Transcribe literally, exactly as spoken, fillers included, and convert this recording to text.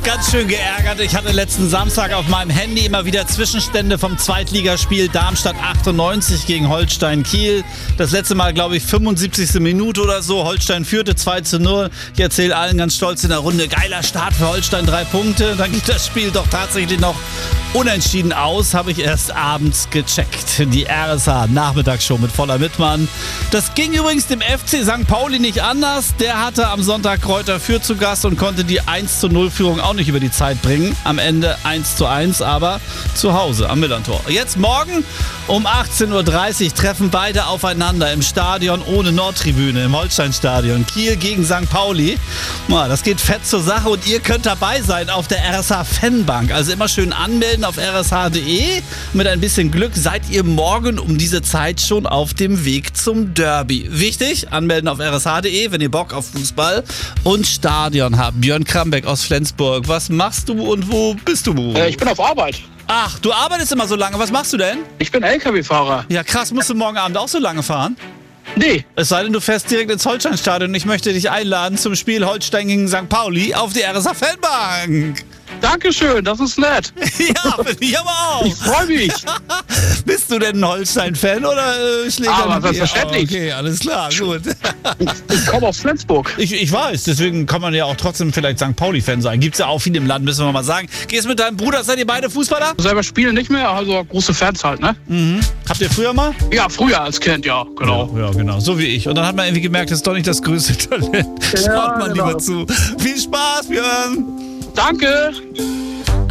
ganz schön geärgert. Ich hatte letzten Samstag auf meinem Handy immer wieder Zwischenstände vom Zweitligaspiel Darmstadt achtundneunzig gegen Holstein Kiel. Das letzte Mal, glaube ich, fünfundsiebzigste Minute oder so. Holstein führte zwei zu null. Ich erzähle allen ganz stolz in der Runde, geiler Start für Holstein, drei Punkte. Dann geht das Spiel doch tatsächlich noch unentschieden aus, habe ich erst abends gecheckt. Die R S H-Nachmittagsshow mit Voller Mittmann. Das ging übrigens dem F C Sankt Pauli nicht anders. Der hatte am Sonntag Kräuter Fürth zu Gast und konnte die eins zu null Führung auch nicht über die Zeit bringen. Am Ende eins zu eins, aber zu Hause am Millerntor. Jetzt morgen um achtzehn Uhr dreißig treffen beide aufeinander im Stadion ohne Nordtribüne, im Holsteinstadion. Kiel gegen Sankt Pauli. Das geht fett zur Sache und ihr könnt dabei sein auf der R S H-Fanbank. Also immer schön anmelden auf r s h punkt d e. Mit ein bisschen Glück seid ihr morgen um diese Zeit schon auf dem Weg zum Derby. Wichtig, anmelden auf r s h punkt d e, wenn ihr Bock auf Fußball und Stadion habt. Björn Krambeck aus Flensburg, was machst du und wo bist du? Äh, ich bin auf Arbeit. Ach, du arbeitest immer so lange. Was machst du denn? Ich bin L K W-Fahrer. Ja krass, musst du morgen Abend auch so lange fahren? Nee. Es sei denn, du fährst direkt ins Holsteinstadion und ich möchte dich einladen zum Spiel Holstein gegen Sankt Pauli auf die R S H-Fanbank. Dankeschön, das ist nett. Ja, finde ich aber auch. Ich freue mich. Bist du denn ein Holstein-Fan oder äh, Schläger? Aber selbstverständlich. Oh, okay, alles klar, gut. Ich komme aus Flensburg. Ich, ich weiß, deswegen kann man ja auch trotzdem vielleicht Sankt Pauli-Fan sein. Gibt's ja auch viel im Land, müssen wir mal sagen. Gehst mit deinem Bruder, seid ihr beide Fußballer? Selber spielen nicht mehr, also große Fans halt, ne? Mhm. Habt ihr früher mal? Ja, früher als Kind, ja, genau. Ja, ja, genau, so wie ich. Und dann hat man irgendwie gemerkt, das ist doch nicht das größte Talent. Schaut Ja, mal genau. lieber zu. Viel Spaß, Björn! Danke.